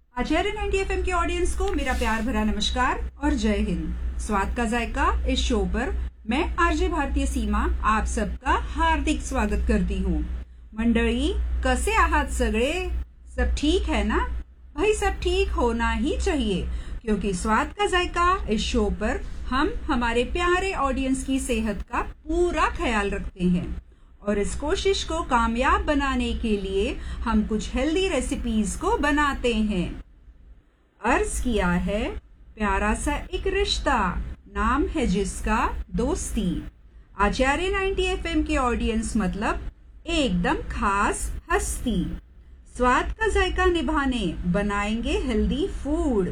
आचार्य 90 FM के audience को मेरा प्यार भरा नमस्कार और जय हिंद। स्वाद का जायका इस शो पर मैं आरजे भारतीय सीमा आप सबका हार्दिक स्वागत करती हूँ। मंडळी, कसे आहात सगळे? सब ठीक है ना? भाई सब ठीक होना ही चाहिए, क्योंकि स्वाद का जायका इस शो पर हम हमारे प्यारे ऑडियंस की सेहत का पूरा ख्याल रखते हैं और इस कोशिश को कामयाब बनाने के लिए हम कुछ हेल्दी रेसिपीज को बनाते हैं। अर्ज किया है प्यारा सा एक रिश्ता, नाम है जिसका दोस्ती। आचार्य 90 एफएम के ऑडियंस मतलब एकदम खास हस्ती। स्वाद का जायका निभाने बनाएंगे हेल्दी फूड।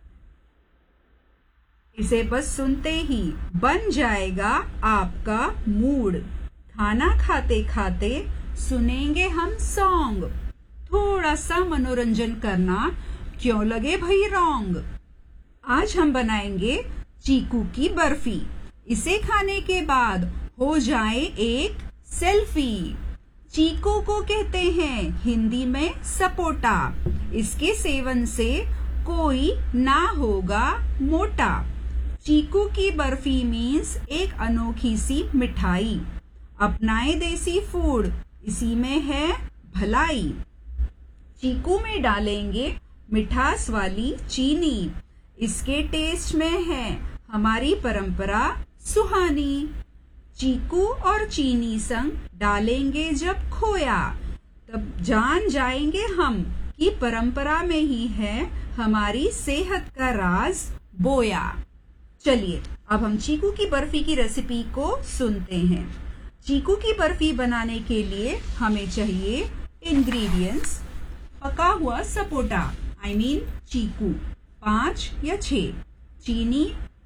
इसे बस सुनते ही बन जाएगा आपका मूड। खाना खाते खाते सुनेंगे हम सॉन्ग। थोड़ा सा मनोरंजन करना क्यों लगे भाई रॉन्ग। आज हम बनाएंगे चीकू की बर्फी। इसे खाने के बाद हो जाए एक सेल्फी। चीकू को कहते हैं हिंदी में सपोटा। इसके सेवन से कोई ना होगा मोटा। चीकू की बर्फी मीन्स एक अनोखी सी मिठाई। अपनाए देसी फूड, इसी में है भलाई। चीकू में डालेंगे मिठास वाली चीनी। इसके टेस्ट में है हमारी परंपरा सुहानी। चीकू और चीनी संग डालेंगे जब खोया, तब जान जाएंगे हम कि परंपरा में ही है हमारी सेहत का राज बोया। चलिए अब हम चीकू की बर्फी की रेसिपी को सुनते हैं। चीकू की बर्फी बनाने के लिए हमें चाहिए इंग्रेडिएंट्स। पका हुआ सपोटा चीकू 5 या 6, चीनी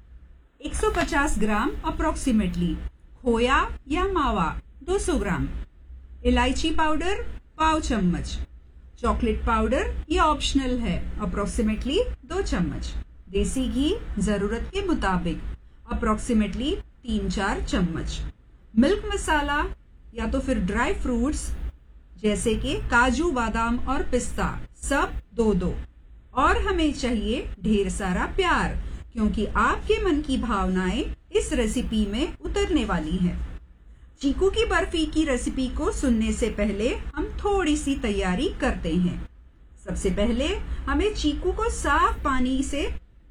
150 ग्राम अप्रोक्सीमेटली, खोया या मावा 200 ग्राम, इलायची पाउडर पाव चम्मच, चॉकलेट पाउडर ये ऑप्शनल है अप्रोक्सीमेटली 2 चम्मच, देसी घी जरूरत के मुताबिक अप्रोक्सीमेटली 3-4 चम्मच, मिल्क मसाला या तो फिर ड्राई फ्रूट्स जैसे कि काजू, बादाम और पिस्ता सब 2-2। और हमें चाहिए ढेर सारा प्यार, क्योंकि आपके मन की भावनाएं इस रेसिपी में उतरने वाली हैं। चीकू की बर्फी की रेसिपी को सुनने से पहले हम थोड़ी सी तैयारी करते हैं। सबसे पहले हमें चीकू को साफ पानी से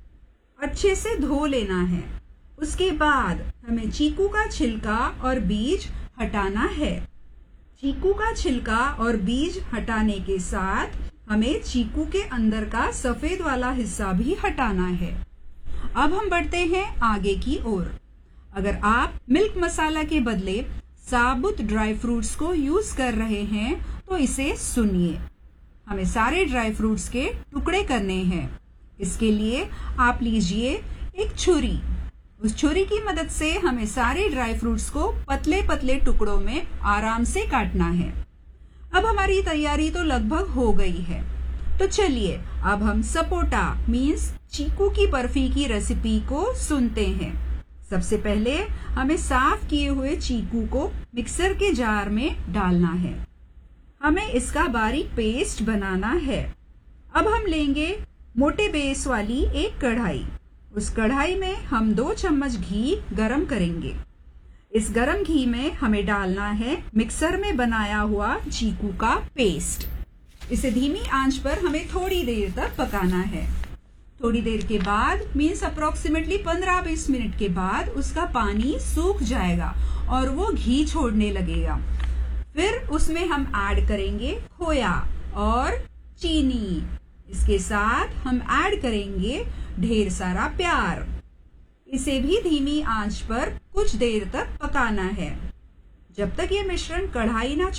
अच्छे से धो लेना है। उसके बाद हमें चीकू का छिलका और बीज हटाना है। चीकू का छिलका और बीज हटाने के साथ हमें चीकू के अंदर का सफेद वाला हिस्सा भी हटाना है। अब हम बढ़ते हैं आगे की ओर। अगर आप मिल्क मसाला के बदले साबुत ड्राई फ्रूट्स को यूज कर रहे हैं तो इसे सुनिए। हमें सारे ड्राई फ्रूट्स के टुकड़े करने हैं। इसके लिए आप लीजिए एक छुरी। उस छुरी की मदद से हमें सारे ड्राई फ्रूट्स को पतले पतले टुकड़ों में आराम से काटना है। अब हमारी तैयारी तो लगभग हो गई है, तो चलिए अब हम सपोटा मीन्स चीकू की बर्फी की रेसिपी को सुनते हैं। सबसे पहले हमें साफ किए हुए चीकू को मिक्सर के जार में डालना है। हमें इसका बारीक पेस्ट बनाना है। अब हम लेंगे मोटे बेस वाली एक कढ़ाई। उस कढ़ाई में हम 2 चम्मच घी गरम करेंगे। इस गरम घी में हमें डालना है मिक्सर में बनाया हुआ चीकू का पेस्ट। इसे धीमी आंच पर हमें थोड़ी देर तक पकाना है। थोड़ी देर के बाद मीन्स अप्रोक्सीमेटली 15-20 मिनट के बाद उसका पानी सूख जाएगा और वो घी छोड़ने लगेगा। फिर उसमें हम ऐड करेंगे खोया और चीनी। इसके साथ हम ऐड करेंगे ढेर सारा प्यार। इसे भी धीमी आंच पर कुछ देर तक पकाना है, जब तक ये मिश्रण कढ़ाई ना